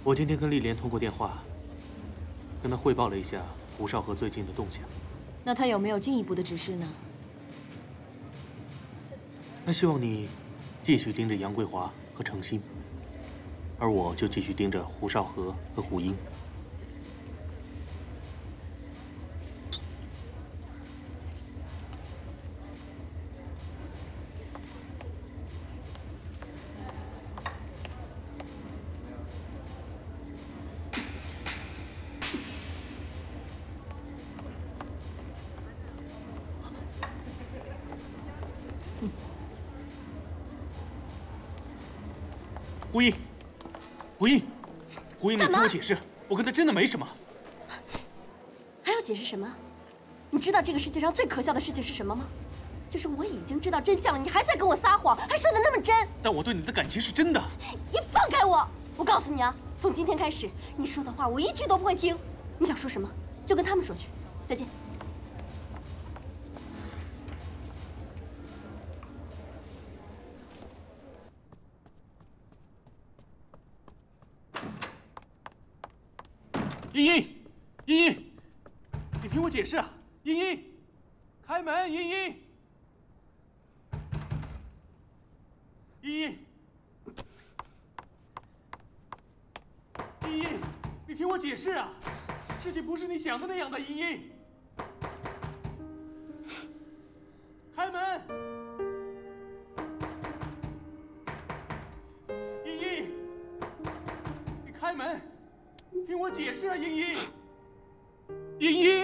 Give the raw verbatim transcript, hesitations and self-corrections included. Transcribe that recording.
我今天跟丽莲通过电话，跟她汇报了一下胡少河最近的动向。 那他有没有进一步的指示呢？ 那希望你继续盯着杨桂华和程心，而我就继续盯着胡少河和胡英。 胡英，胡英，胡英，你听我解释，我跟他真的没什么。 还要解释什么？你知道这个世界上最可笑的事情是什么吗？就是我已经知道真相了，你还在跟我撒谎，还说的那么真。 但我对你的感情是真的。 你放开我！我告诉你啊，从今天开始，你说的话我一句都不会听。你想说什么，就跟他们说去。再见。 茵茵，茵茵，你听我解释啊！茵茵，开门！茵茵，茵茵，茵茵，你听我解释啊！事情不是你想的那样的，茵茵，开门！茵茵，你开门！ 听我解释啊，茵茵，茵茵。